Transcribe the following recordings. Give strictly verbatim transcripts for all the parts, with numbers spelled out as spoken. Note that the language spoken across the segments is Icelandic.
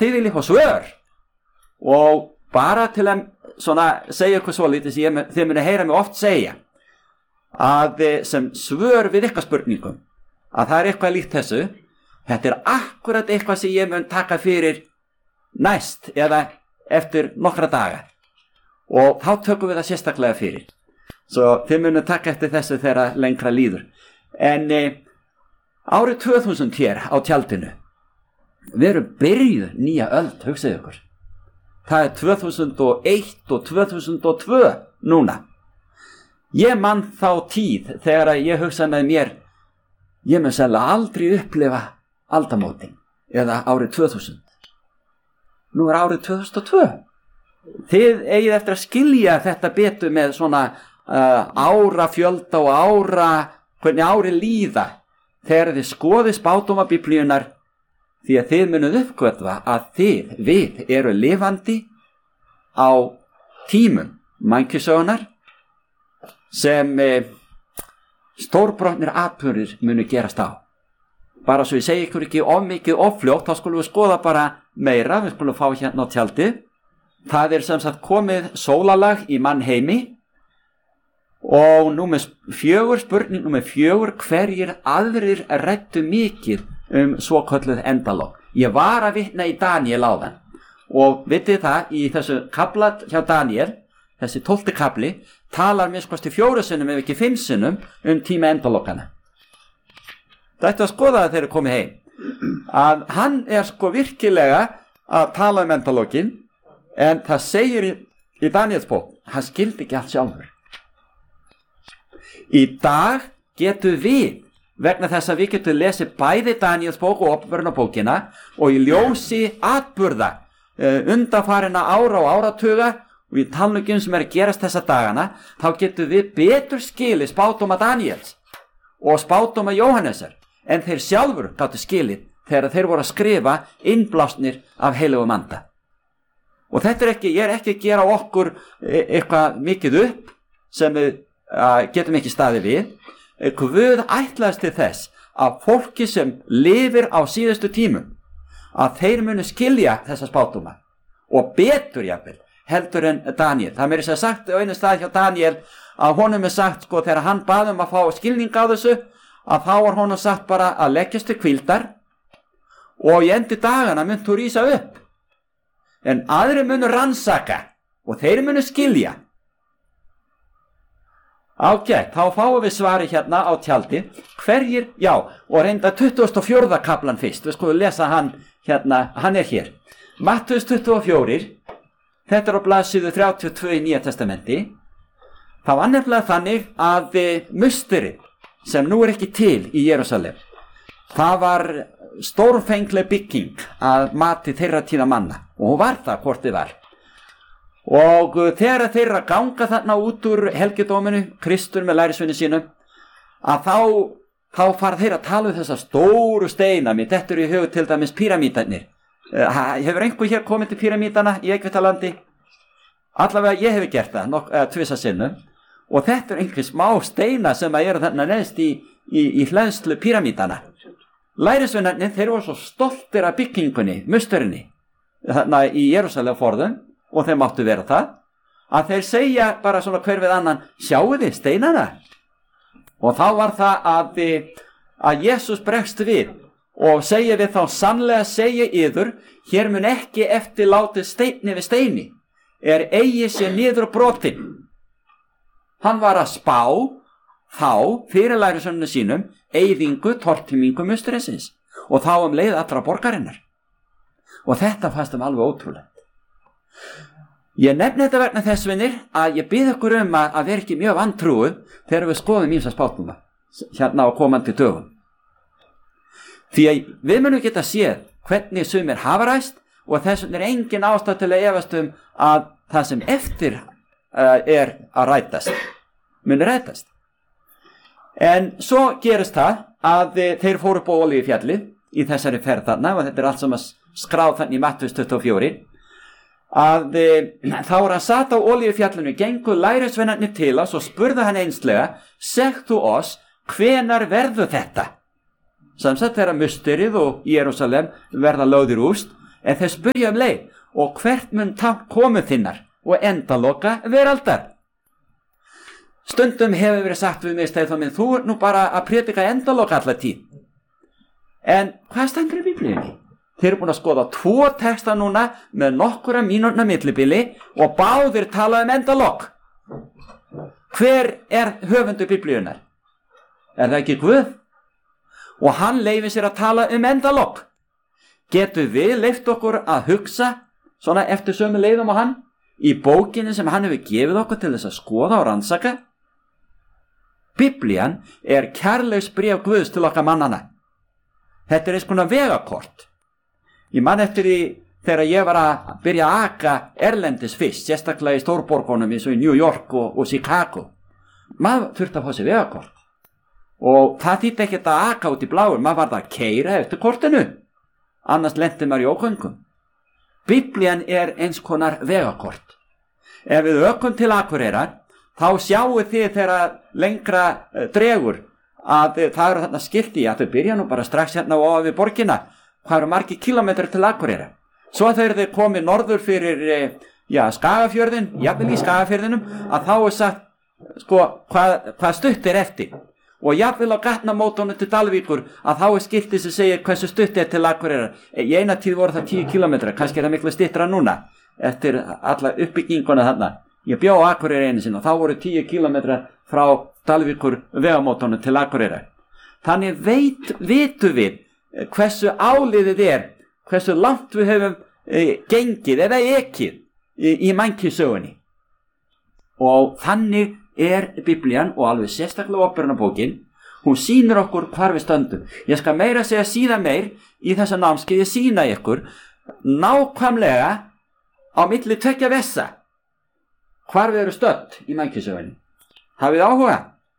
þið viljið fá svör. Og bara til að svona segja ykkur svo lítið sem ég, þið muni heyra mig oft segja, að sem svör við ykkar spurningum, að það er eitthvað líkt þessu, þetta er akkurat eitthvað sem ég mun taka fyrir næst eða eftir nokkra daga. Og þá tökum við það sérstaklega fyrir. Svo þið munu taka eftir þessu þegar lengra líður. En e, árið tvö þúsund hér á tjaldinu, við erum byrjuð nýja öld, hugsaðu ykkur. Það er tvö þúsund og eitt og tvö þúsund og tvö núna. Ég man þá tíð þegar ég hugsaði með mér, ég mun sennilega aldrei upplifa aldamótin eða árið tvö þúsund. Nú er árið tvö þúsund og tvö. Þið eigið eftir að skilja þetta betur með svona uh, ára fjölda og ára, hvernig ári líða þegar þið skoðið spádóma Biblíunnar, því að þið munuð uppgötva að þið, við, eru lifandi á tímum mannkynssögunnar sem eh, stórbrotnir atburðir munu gerast á. Bara svo ég segi ykkur ekki of mikið of fljótt, þá skulum við skoða bara meira, við skulum fá hérna á tjaldið. Það er sem sagt komið sólalag í mannheimi og númer fjögur, spurning númer fjögur, hverjir aðrir ræddu mikið um svokölluð endalok. Ég var að vitna í Daniel áðan og vitið það, í þessu kafla hjá Daniel, þessi tólfti kafli, talar mér skoðast í fjóru sinnum ef ekki fimm sinnum um tíma endalokana. Það ætti að skoða það þegar komið heim. Að hann er sko virkilega að tala um endalokin, en það segir í, í Daniels bók, hann skildi ekki allt sjálfur. Í dag getum við, vegna þess að við getum lesið bæði Daniels bók og Opinberunarbókina og í ljósi atburða uh, undanfarinna ára og áratuga og í talningum sem er að gerast þessa dagana, þá getum við betur skilið spádóma Daniels og spádóma Jóhannesar en þeir sjálfur gátu skilið þegar þeir voru að skrifa innblásnir af heilugum anda. Og þetta er ekki, ég er ekki að gera okkur eitthvað mikið upp sem við uh, getum ekki staðið við. Guð ætlaðist til þess að fólki sem lifir á síðustu tímum, að þeir munu skilja þessa spádóma og betur jafnvel heldur en Daniel. Það meiri sér sagt á einu stað hjá Daniel að honum er sagt sko þegar hann bað um að fá skilning á þessu, að þá var honum sagt bara að leggjast til hvíldar og í endi dagana mynd þú rísa upp. En aðri munu rannsaka og þeir munu skilja. Ágætt, þá fáum við svari hérna á tjaldi. Hverjir, já, og reynda tuttugasta og fjórða kaflan fyrst. Við skulum lesa hann hérna, hann er hér. Mattheus tuttugu og fjögur, þetta er á blaðsíðu þrjátíu og tvö í Nýja testamenti. Það var nefnilega þannig að musteri, sem nú er ekki til í Jerúsalem, það var stórfengleg bygging að mati þeirra tíða manna og hún var það hvort þið var. Og þegar þeirra ganga þarna út úr helgidóminu, Kristur með lærisveini sínum, að þá, þá fara þeirra að tala um þessa stóru steina. Mér dettur í hug til dæmis píramídarnir. Hefur einhver hér komið til píramídana í Egyptalandi? Allavega ég hef gert það nokk, eða tvisa sinnum. Og þetta er einhver smá steina sem að eru þarna neðst í, í, í hleðslu píramídana. Lærisveinarnir, þeir voru svo stoltir af byggingunni, musturinni, þarna í Jerúsalem forðum, og þeir máttu vera það, að þeir segja bara svona hver við annan, sjáu þið steinana? Og þá var það að, að Jesús bregst við og segja við þá, sannlega segja yður, hér mun ekki eftir látið steini við steini, er eigi sér niður brotin. Hann var að spá þá fyrir lærisveinunum sínum eyðingu, tortímingu musturinsins og þá um leið allra borgarinnar. Og þetta fannst þeim alveg ótrúlegt. Ég nefni þetta vegna þess, vinir, að ég bið ykkur um að, að vera ekki mjög vantrúu þegar við skoðum ýmsa spádóma hérna á komandi dögum. Því að við munum geta séð hvernig sumir hafa ræst og þess vegna er engin ástæða til að efast um að það sem eftir uh, er að rætast muni rætast. En svo gerist það að uh, þeir fóru upp á Olíufjallið í þessari ferð þarna, og þetta er allt sem að skráð þannig í Mattheus tuttugu og fjögur, að e, þá er hann satt á Olíufjallinu, gengu lærisveinarnir til oss og spurðu hann einslega, segðu oss, hvenar verður þetta? Sem sagt þegar musterið og Jerúsalem verða lögð í rúst, en þeir spyrja um leið, og hvert mun tákn komu þinnar og endaloka veraldar? Stundum hefur verið sagt við mig, Stefán minn, þú er nú bara að predika endaloka alla tíð. En hvað stendur í Biblíunni? Þeir eru búin að skoða tvo texta núna með nokkura mínútna millibili og báðir tala um endalok. Hver er höfundur Biblíunnar? Er það ekki Guð? Og hann leyfir sér að tala um endalok. Getur við leyft okkur að hugsa svona eftir sömu leiðum á hann í bókinni sem hann hefur gefið okkur til þess að skoða og rannsaka? Biblían er kærleiksbréf Guðs til okkar mannana. Þetta er eins konar vegakort. Ég man eftir því þegar ég var að byrja að aka erlendis fyrst, sérstaklega í stórborgunum eins og í New York og, og Chicago. Maður þurfti að fá sér vegakort. Og það þýtti ekkert að aka út í bláur, maður var það að keyra eftir kortinu. Annars lenti maður í ógöngum. Biblían er eins konar vegakort. Ef við ökum til Akureyrar, þá sjáu þið þegar lengra dregur að það eru þarna skilti að þau byrja nú bara strax hérna og á við borgina. Hvað eru margir kilometrar til Akureyrar? Svo þegar þeir komið norður fyrir já, Skagafjörðin, jafnvel í Skagafjörðinum, að þá er sagt sko, hvað, hvað stutt er eftir. Og jafnvel á gatnamótunum til Dalvíkur að þá er skilti sem segir hversu stutt er til Akureyrar. Í eina tíð voru það tíu kilometrar, kannski er það miklu styttra núna eftir alla uppbygginguna þarna. Ég bjó á Akureyri einu sinni og þá voru tíu kilometrar frá Dalvíkur vegamótunum til Akureyrar. Þannig veit, vitum við hversu áliðið er, hversu langt við hefum e, gengið eða ekið í, í mannkynssögunni. Og þannig er Biblían og alveg sérstaklega Opinberunarbókin, hún sýnir okkur hvar við stöndum. Ég skal meira segja síðan meir í þessa námskeiði sýna ykkur nákvæmlega á milli tveggja vessa hvar við erum stödd í mannkynssögunni. Hafið áhuga?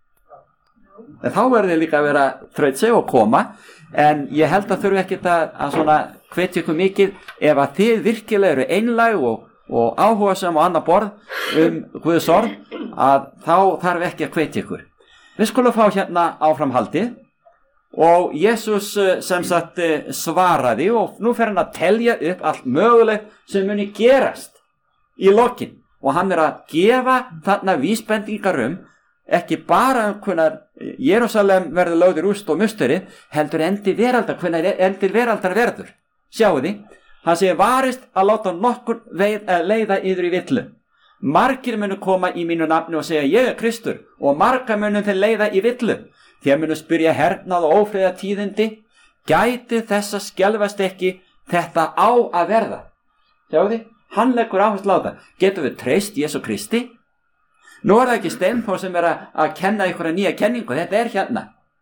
En þá verður þið líka að vera þrautseig og koma, en ég held að þurfi ekkert að, að svona hvetja ykkur mikið ef að þið virkilega eru einlæg og, og áhugasam og annað borð um Guðs orð, að þá þarf ekki að hvetja ykkur. Við skulum fá hérna áframhaldið og Jesús sem sagt svaraði og nú fer hann að telja upp allt mögulegt sem muni gerast í lokin og hann er að gefa þarna vísbendingar um ekki bara um hvenar Jerúsalem verður lögð í rúst og musteri, heldur endir veraldar, hvenar endir veraldar verður. Sjáu því, hann segir varist að láta nokkur veið, leiða yður í villu. Margir munu koma í mínu nafni og segja ég er Kristur og marga munu þeir leiða í villu. Þér munu spyrja hernað og ófriða tíðindi, gæti þessa skelfast ekki, þetta á að verða. Sjáu því, hann leggur áherslu á það. Getum við treyst Jesú Kristi? Nú er það ekki Steinþór sem er að, að kenna ykkur að nýja kenningu, þetta er hérna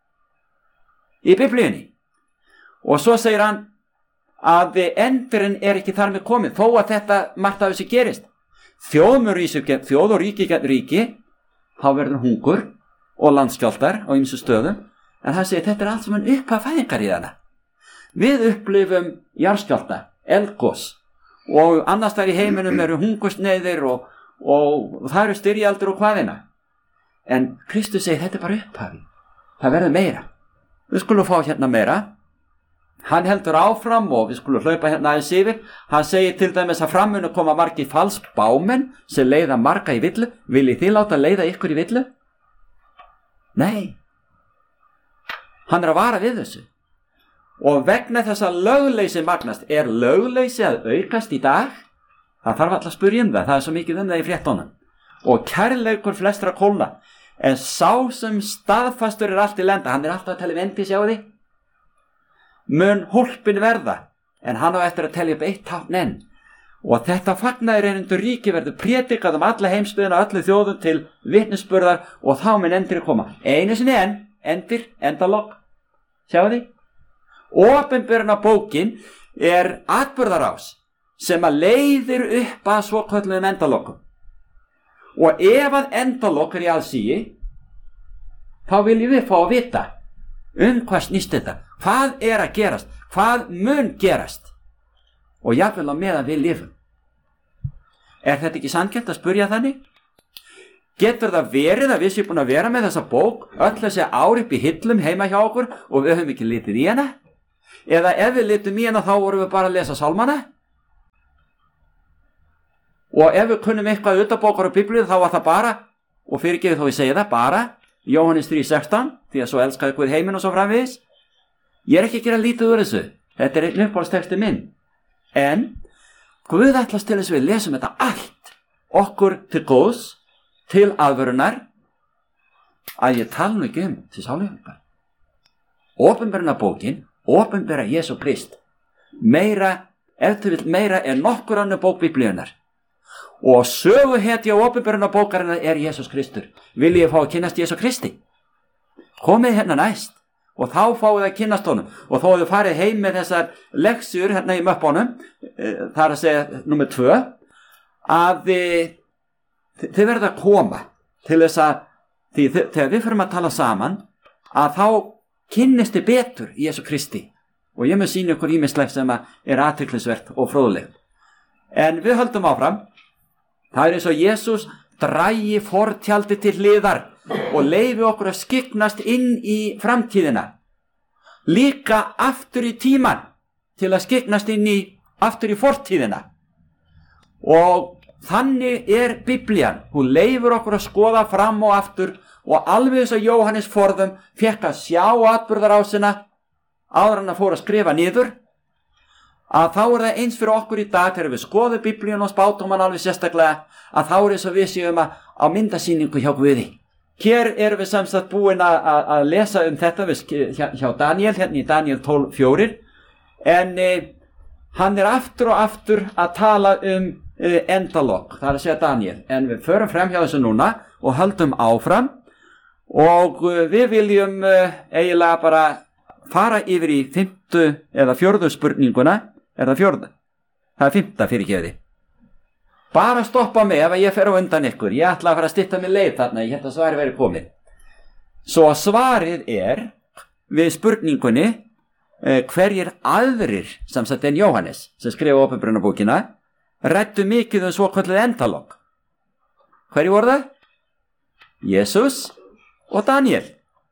í Biblíunni. Og svo segir hann að endurinn er ekki þar með komið, þó að þetta margt af þessu gerist. Þjóð og ríki gegn ríki, þá verður hungur og landskjálftar á ýmsum stöðum, en hann segir þetta er allt sem hann upphaf fæðingar í þarna. Við upplifum jarðskjálfta, eldgos og annars þar í heiminum eru hungursneyðir og og það eru styrjaldur og hvaðina. En Kristus segir þetta er bara upphafi. Það verður meira. Við skulum fá hérna meira. Hann heldur áfram og við skulum hlaupa hérna aðeins yfir. Hann segir til dæmis að framunu koma margir falskbámenn sem leiða marga í villu. Viljið þið láta leiða ykkur í villu? Nei. Hann er að vara við þessu. Og vegna þess að lögleysi magnast, er lögleysi að aukast í dag? Það þarf alltaf að spyrja um það, það er svo mikið um það í fréttunum. Og kærleikur flestra kólna, en sá sem staðfastur er allt í lenda, hann er alltaf að telja vendi, sjá því. Mun hólpin verða, en hann á eftir að telja upp eitt tákn enn. Og þetta fagnaður einundur ríki verður prédikað um alla heimsbyggðina og öllu þjóðum til vitnisburðar og þá mun endir koma. Einu sinni enn, endir, endalok. Sjá því. Opinberunarbókin er atburðarás sem að leiðir upp að svokölluðum endalokum. Og ef að endalok er í aðsíi, þá viljum við fá að vita um hvað snýst þetta, hvað er að gerast, hvað mun gerast og jafnvel á meðan við lifum. Er þetta ekki sanngjarnt að spyrja þannig? Getur það verið að við séum búin að vera með þessa bók öll þessi ár upp í hillum heima hjá okkur og við höfum ekki litið í hana? Eða ef við litum í hana þá vorum við bara að lesa sálmana? og ef við kunnum eitthvað utan bókar og biblíu þá var það bara, og fyrirgefið þó ég segi það, bara Jóhannes þrjú sextán, því að svo elskaði Guð heiminn og svo framvegis. Ég er ekki að gera lítið úr þessu, þetta er einn uppáhaldstexti minn, en Guð ætlast til þess að við lesum þetta allt okkur til góðs, til aðvörunar, að ég tala nú ekki um til sáluhjálpar. Opinberunarbókin, opinbera Jesú Krist, meira, ef þau vill meira er nokkur annar bók biblíunnar. Og söguhetja og opinberunarbókarinnar er Jesús Kristur. Vil ég fá að kynnast Jesú Kristi? Komið hérna næst og þá fáið að kynnast honum. Og þó þau farið heim með þessar leksjur hérna í möppunum, það er að segja númer tvö, að þið verða að koma til þess að, því þegar við fyrir að tala saman, að þá kynnist þið betur Jesú Kristi. Og ég mun sýna ykkur ýmislegt sem er athyglisvert og fróðlegt. En við höldum áfram. Það er eins og Jesús dragi fortjaldi til hliðar og leyfi okkur að skyggnast inn í framtíðina. Líka aftur í tíman til að skyggnast inn í aftur í fortíðina. Og þannig er Biblían. Hún leyfir okkur að skoða fram og aftur og alveg eins og Jóhannes forðum fekk að sjá atburðarásina áður en að fór að skrifa niður, að þá er það eins fyrir okkur í dag þegar við skoðum Biblíun og spátum hann alveg sérstaklega, að þá er eins og við séum að á myndasýningu hjá Guði. Hér erum við samsagt búin að, að, að lesa um þetta við, hjá, hjá Daniel, hérna í Daniel tólf fjögur, en eh, hann er aftur og aftur að tala um eh, endalok, það er að segja Daniel, en við förum frem hjá þessu núna og höldum áfram og eh, við viljum eh, eiginlega bara fara yfir í fimmtu eða fjórðu spurninguna. Er það fjórða? Það er fimmta fyrirgefiði. Bara stoppa mig ef ég fer á undan ykkur. Ég ætla að fara að stytta mig leið þarna. Ég held að svarið verið komið. Svo svarið er við spurningunni eh, hverjir aðrir sem sagt en Jóhannes sem skrifa opinberunarbókina ræddu mikið um svokölluð endalok. Hverjir voru það? Jesús og Daniel.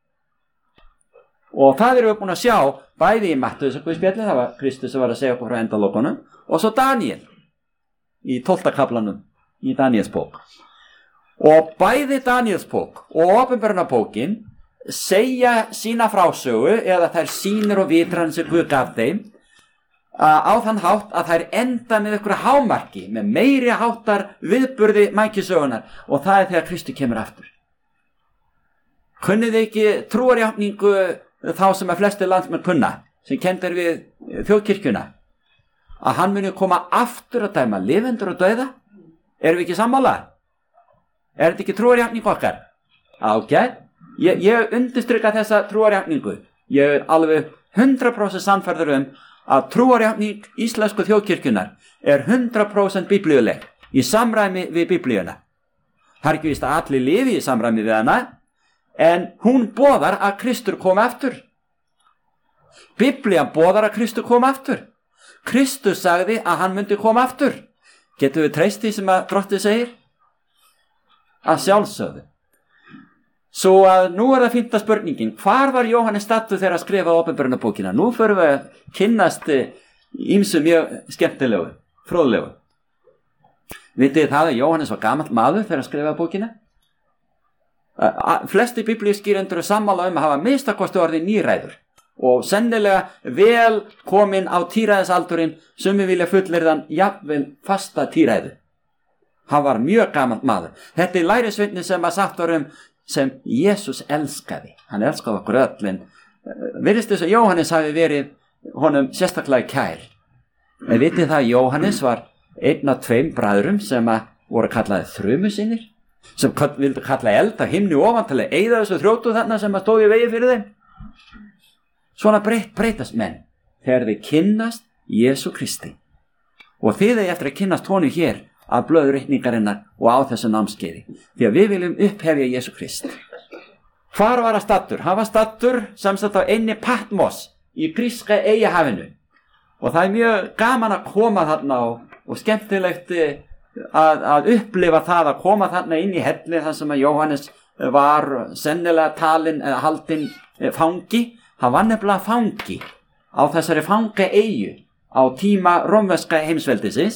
Og það erum við búin að sjá bæði í Mattheus og Guðspjalli, það var Kristus sem var að segja okkur frá endalokunum, og svo Daniel í tólfta kaflanum í Daniels bók. Og bæði Daniels bók og opinberunarbókin segja sína frásögu eða þær sýnir og vitran sem Guð gaf þeim á þann hátt að þær enda með ykkur hámarki, með meiri háttar viðburði mækisögunar, og það er þegar Kristur kemur aftur. Kunnið þið ekki trúarjátningu þá sem að flestir landsmenn kunna, sem kendir við þjóðkirkjuna, að hann muni koma aftur að dæma lifendur og dauða? Erum við ekki sammála? Er þetta ekki trúarjátning okkar? Ágætt. Ég, ég undirstrika þessa trúarjátningu. Ég er alveg hundrað prósent sannfærður um að trúarjátning íslensku þjóðkirkjunar er hundrað prósent biblíuleg í samræmi við biblíuna. Það er ekki víst að allir lifi í samræmi við hana, en hún boðar að Kristur kom aftur. Biblían boðar að Kristur kom aftur. Kristus sagði að hann myndi koma aftur. Getum við treyst því sem að Drottið segir? Að sjálfsögðu. Svo að nú er það fimmta spurningin. Hvar var Jóhannes stattur þegar að skrifa opinberunarbókina? Nú förum við að kynnast ýmsu mjög skemmtilegu, fróðlegu. Vitið þið það að Jóhannes var gamall maður þegar að skrifa bókina? Flesti biblíuskýrendur eru sammála um að hafa minnstakosti orðið níræður og sennilega vel komin á tíræðisaldurinn sem við vilja fullyrðan jafnvel fasta tíræðu. Hann var mjög gamall maður. Þetta er lærisveitni sem að sagt var um sem Jesús elskaði. Hann elskaði okkur öll, en virðist þess að Jóhannes hafi verið honum sérstaklega kær. En vitið það að Jóhannes var einn af tveim bræðrum sem að voru kallaði þrumusynir, sem vildi kalla eld af himni ofan til að eyða þessu þrjótu þarna sem að stóði í vegi fyrir þeim. Svona breyt, breytast menn þegar þeir kynnast Jesú Kristi. Og þið er eftir að kynnast honum hér að blöðreikningarinnar og á þessu námskeiði, því að við viljum upphefja Jesú Krist. Hvar var hann stattur? Hann var stattur samsagt á einni Patmos í gríska Eyjahafinu, og það er mjög gaman að koma þarna og, og skemmtilegt Að, að upplifa það að koma þarna inn í helli þar sem að Jóhannes var sennilega talinn eða haldinn fangi. Hann var nefnilega fangi á þessari fangaeyju á tíma rómverska heimsveldisins